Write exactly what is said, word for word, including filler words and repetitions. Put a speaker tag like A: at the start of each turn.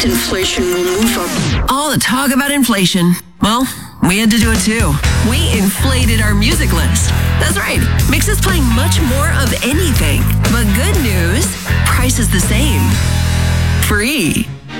A: inflation will move up.
B: All the talk about inflation. Well, we had to do it too. We inflated our music list. That's right. Mix is playing much more of anything. But good news, price is the same. Free.